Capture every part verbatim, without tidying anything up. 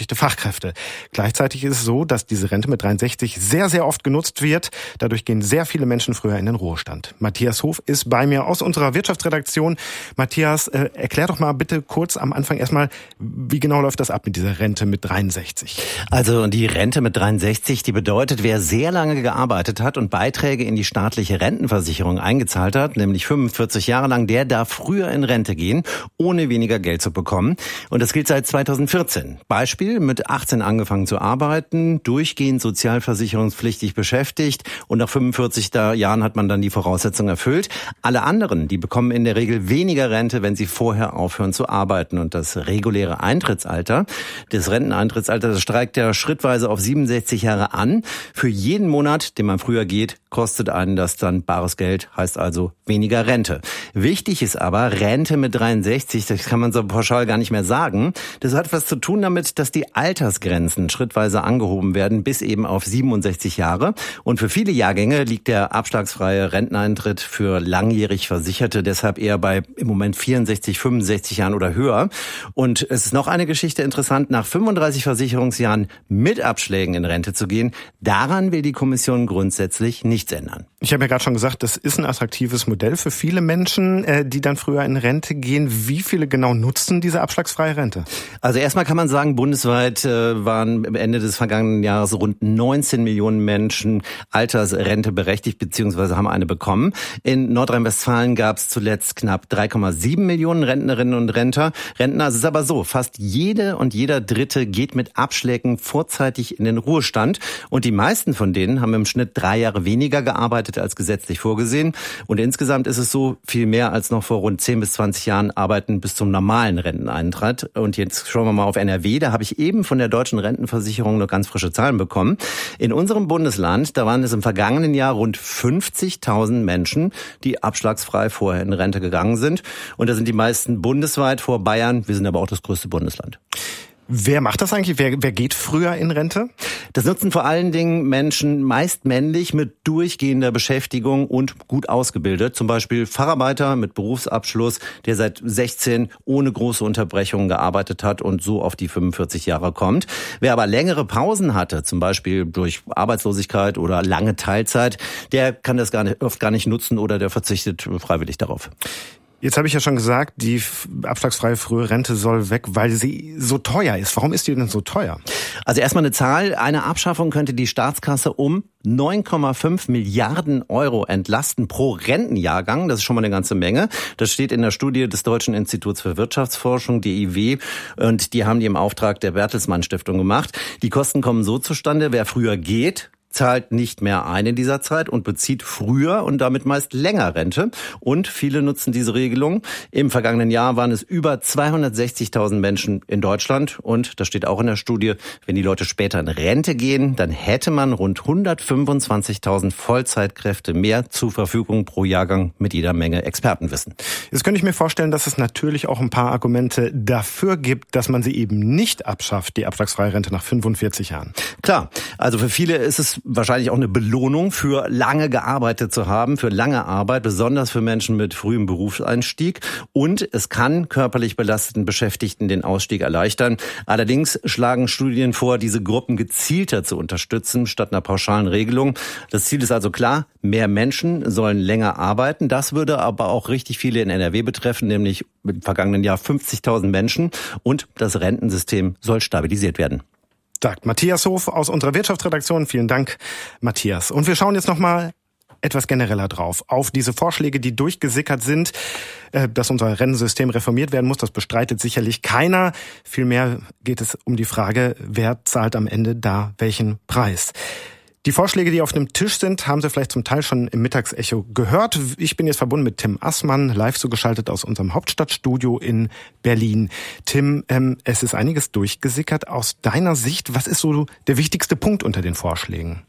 beschäftigte Fachkräfte. Gleichzeitig ist es so, dass diese Rente mit dreiundsechzig sehr, sehr oft genutzt wird. Dadurch gehen sehr viele Menschen früher in den Ruhestand. Matthias Hof ist bei mir aus unserer Wirtschaftsredaktion. Matthias, äh, erklär doch mal bitte kurz am Anfang erstmal, wie genau läuft das ab mit dieser Rente mit dreiundsechzig? Also die Rente mit dreiundsechzig, die bedeutet, wer sehr lange gearbeitet hat und Beiträge in die staatliche Rentenversicherung eingezahlt hat, nämlich fünfundvierzig Jahre lang, der darf früher in Rente gehen, ohne weniger Geld zu bekommen. Und das gilt seit zweitausendvierzehn. Beispiel, mit achtzehn angefangen zu arbeiten, durchgehend sozialversicherungspflichtig beschäftigt und nach fünfundvierzig Jahren hat man dann die Voraussetzungen erfüllt. Alle anderen, die bekommen in der Regel weniger Rente, wenn sie vorher aufhören zu arbeiten. Und das reguläre Eintrittsalter, das Renteneintrittsalter, das steigt ja schrittweise auf siebenundsechzig Jahre an. Für jeden Monat, den man früher geht, kostet einen das dann bares Geld, heißt also weniger Rente. Wichtig ist aber, Rente mit dreiundsechzig, das kann man so pauschal gar nicht mehr sagen. Das hat was zu tun damit, dass die Altersgrenzen schrittweise angehoben werden, bis eben auf siebenundsechzig Jahre. Und für viele Jahrgänge liegt der abschlagsfreie Renteneintritt für langjährig Versicherte deshalb eher bei im Moment vierundsechzig, fünfundsechzig Jahren oder höher. Und es ist noch eine Geschichte interessant, nach fünfunddreißig Versicherungsjahren mit Abschlägen in Rente zu gehen, daran will die Kommission grundsätzlich nichts ändern. Ich habe ja gerade schon gesagt, das ist ein attraktives Modell für viele Menschen, die dann früher in Rente gehen. Wie viele genau nutzen diese abschlagsfreie Rente? Also erstmal kann man sagen, bundesweit waren am Ende des vergangenen Jahres rund neunzehn Millionen Menschen Altersrente berechtigt bzw. haben eine bekommen. In Nordrhein-Westfalen gab es zuletzt knapp drei Komma sieben Millionen Rentnerinnen und Rentner. Rentner, es ist aber so, fast jede und jeder Dritte geht mit Abschlägen vorzeitig in den Ruhestand. Und die meisten von denen haben im Schnitt drei Jahre weniger gearbeitet als gesetzlich vorgesehen. Und insgesamt ist es so, viel mehr als noch vor rund zehn bis zwanzig Jahren arbeiten bis zum normalen Renteneintritt. Und jetzt schauen wir mal auf N R W. Da habe ich eben von der Deutschen Rentenversicherung noch ganz frische Zahlen bekommen. In unserem Bundesland, da waren es im vergangenen Jahr rund fünfzigtausend Menschen, die abschlagsfrei vorher in Rente gegangen sind. Und da sind die meisten bundesweit vor Bayern. Wir sind aber auch das größte Bundesland. Wer macht das eigentlich? Wer, wer geht früher in Rente? Das nutzen vor allen Dingen Menschen, meist männlich, mit durchgehender Beschäftigung und gut ausgebildet. Zum Beispiel Facharbeiter mit Berufsabschluss, der seit sechzehn ohne große Unterbrechungen gearbeitet hat und so auf die fünfundvierzig Jahre kommt. Wer aber längere Pausen hatte, zum Beispiel durch Arbeitslosigkeit oder lange Teilzeit, der kann das gar nicht, oft gar nicht nutzen oder der verzichtet freiwillig darauf. Jetzt habe ich ja schon gesagt, die abschlagsfreie frühe Rente soll weg, weil sie so teuer ist. Warum ist die denn so teuer? Also erstmal eine Zahl. Eine Abschaffung könnte die Staatskasse um neun Komma fünf Milliarden Euro entlasten pro Rentenjahrgang. Das ist schon mal eine ganze Menge. Das steht in der Studie des Deutschen Instituts für Wirtschaftsforschung, D I W. Und die haben die im Auftrag der Bertelsmann Stiftung gemacht. Die Kosten kommen so zustande, wer früher geht, zahlt nicht mehr ein in dieser Zeit und bezieht früher und damit meist länger Rente. Und viele nutzen diese Regelung. Im vergangenen Jahr waren es über zweihundertsechzigtausend Menschen in Deutschland. Und das steht auch in der Studie, wenn die Leute später in Rente gehen, dann hätte man rund hundertfünfundzwanzigtausend Vollzeitkräfte mehr zur Verfügung pro Jahrgang mit jeder Menge Expertenwissen. Jetzt könnte ich mir vorstellen, dass es natürlich auch ein paar Argumente dafür gibt, dass man sie eben nicht abschafft, die abschlagsfreie Rente nach fünfundvierzig Jahren. Klar, also für viele ist es wahrscheinlich auch eine Belohnung, für lange gearbeitet zu haben, für lange Arbeit, besonders für Menschen mit frühem Berufseinstieg. Und es kann körperlich belasteten Beschäftigten den Ausstieg erleichtern. Allerdings schlagen Studien vor, diese Gruppen gezielter zu unterstützen, statt einer pauschalen Regelung. Das Ziel ist also klar, mehr Menschen sollen länger arbeiten. Das würde aber auch richtig viele in N R W betreffen, nämlich im vergangenen Jahr fünfzigtausend Menschen. Und das Rentensystem soll stabilisiert werden. Sagt Matthias Hof aus unserer Wirtschaftsredaktion. Vielen Dank, Matthias. Und wir schauen jetzt nochmal etwas genereller drauf, auf diese Vorschläge, die durchgesickert sind, dass unser Rentensystem reformiert werden muss. Das bestreitet sicherlich keiner. Vielmehr geht es um die Frage, wer zahlt am Ende da welchen Preis. Die Vorschläge, die auf dem Tisch sind, haben Sie vielleicht zum Teil schon im Mittagsecho gehört. Ich bin jetzt verbunden mit Tim Assmann, live zugeschaltet aus unserem Hauptstadtstudio in Berlin. Tim, ähm, es ist einiges durchgesickert. Aus deiner Sicht, was ist so der wichtigste Punkt unter den Vorschlägen?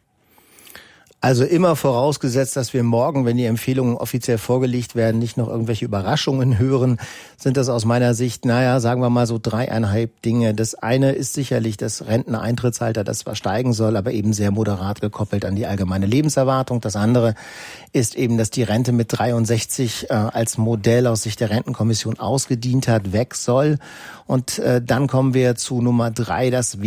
Also immer vorausgesetzt, dass wir morgen, wenn die Empfehlungen offiziell vorgelegt werden, nicht noch irgendwelche Überraschungen hören, sind das aus meiner Sicht, naja, sagen wir mal so dreieinhalb Dinge. Das eine ist sicherlich das Renteneintrittsalter, das zwar steigen soll, aber eben sehr moderat gekoppelt an die allgemeine Lebenserwartung. Das andere ist eben, dass die Rente mit dreiundsechzig äh, als Modell aus Sicht der Rentenkommission ausgedient hat, weg soll. Und äh, dann kommen wir zu Nummer drei, das